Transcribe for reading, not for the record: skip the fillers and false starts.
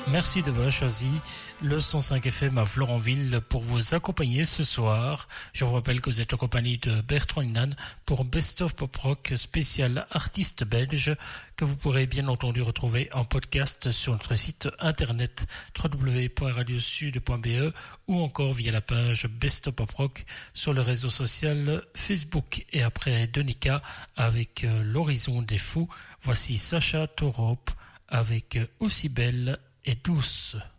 Merci d'avoir choisi le 105 FM à Florentville pour vous accompagner ce soir. Je vous rappelle que vous êtes en compagnie de Bertrand Hinan pour Best of Pop Rock spécial artiste belge que vous pourrez bien entendu retrouver en podcast sur notre site internet www.radiosud.be ou encore via la page Best of Pop Rock sur le réseau social Facebook. Et après Donika avec l'horizon des fous, voici Sacha Torop avec Aussi belle et douce.